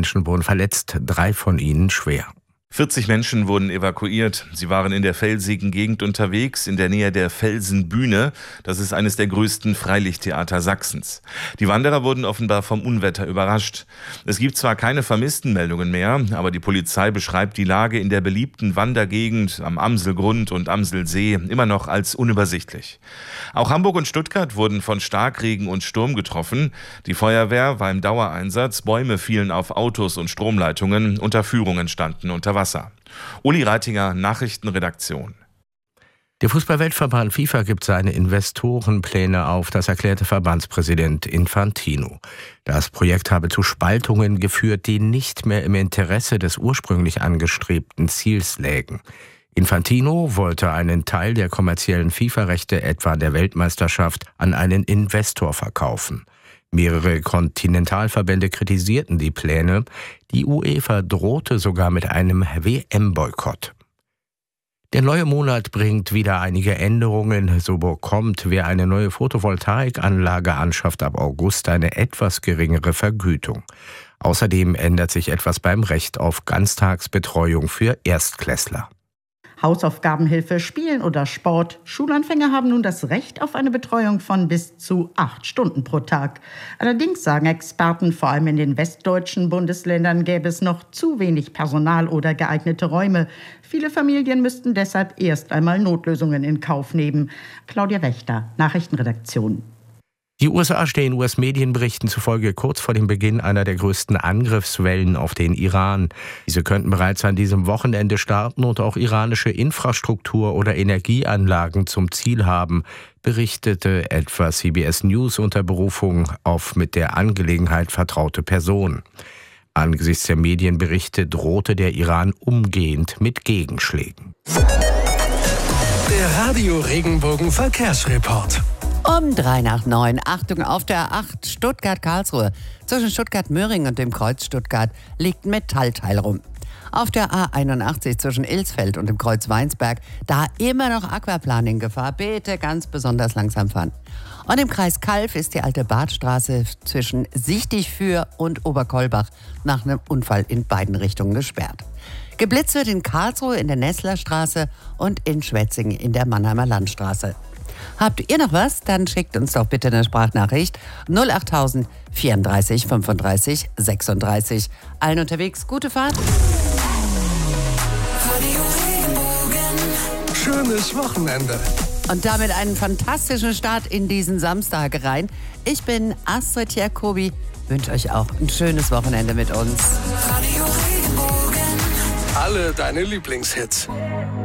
Menschen wurden verletzt, 3 von ihnen schwer. 40 Menschen wurden evakuiert. Sie waren in der felsigen Gegend unterwegs, in der Nähe der Felsenbühne. Das ist eines der größten Freilichttheater Sachsens. Die Wanderer wurden offenbar vom Unwetter überrascht. Es gibt zwar keine Vermisstenmeldungen mehr, aber die Polizei beschreibt die Lage in der beliebten Wandergegend am Amselgrund und Amselsee immer noch als unübersichtlich. Auch Hamburg und Stuttgart wurden von Starkregen und Sturm getroffen. Die Feuerwehr war im Dauereinsatz. Bäume fielen auf Autos und Stromleitungen. Unterführungen standen unter Wasser. Uli Reitinger, Nachrichtenredaktion. Der Fußballweltverband FIFA gibt seine Investorenpläne auf, das erklärte Verbandspräsident Infantino. Das Projekt habe zu Spaltungen geführt, die nicht mehr im Interesse des ursprünglich angestrebten Ziels lägen. Infantino wollte einen Teil der kommerziellen FIFA-Rechte, etwa der Weltmeisterschaft, an einen Investor verkaufen. Mehrere Kontinentalverbände kritisierten die Pläne. Die UEFA drohte sogar mit einem WM-Boykott. Der neue Monat bringt wieder einige Änderungen. So bekommt, wer eine neue Photovoltaikanlage anschafft, ab August eine etwas geringere Vergütung. Außerdem ändert sich etwas beim Recht auf Ganztagsbetreuung für Erstklässler. Hausaufgabenhilfe, Spielen oder Sport. Schulanfänger haben nun das Recht auf eine Betreuung von bis zu 8 Stunden pro Tag. Allerdings sagen Experten, vor allem in den westdeutschen Bundesländern gäbe es noch zu wenig Personal oder geeignete Räume. Viele Familien müssten deshalb erst einmal Notlösungen in Kauf nehmen. Claudia Wächter, Nachrichtenredaktion. Die USA stehen US-Medienberichten zufolge kurz vor dem Beginn einer der größten Angriffswellen auf den Iran. Diese könnten bereits an diesem Wochenende starten und auch iranische Infrastruktur oder Energieanlagen zum Ziel haben, berichtete etwa CBS News unter Berufung auf mit der Angelegenheit vertraute Personen. Angesichts der Medienberichte drohte der Iran umgehend mit Gegenschlägen. Der Radio Regenbogen Verkehrsreport. Um 8:03. Achtung, auf der A8 Stuttgart-Karlsruhe. Zwischen Stuttgart-Möhring und dem Kreuz Stuttgart liegt ein Metallteil rum. Auf der A81 zwischen Ilsfeld und dem Kreuz Weinsberg, da immer noch Aquaplaning-Gefahr. Bitte ganz besonders langsam fahren. Und im Kreis Calw ist die alte Badstraße zwischen Sichtigführ und Oberkollbach nach einem Unfall in beiden Richtungen gesperrt. Geblitzt wird in Karlsruhe in der Nesslerstraße und in Schwetzingen in der Mannheimer Landstraße. Habt ihr noch was? Dann schickt uns doch bitte eine Sprachnachricht 08000 34 35 36. Allen unterwegs, gute Fahrt. Schönes Wochenende. Und damit einen fantastischen Start in diesen Samstag rein. Ich bin Astrid Jacobi, wünsche euch auch ein schönes Wochenende mit uns. Alle deine Lieblingshits.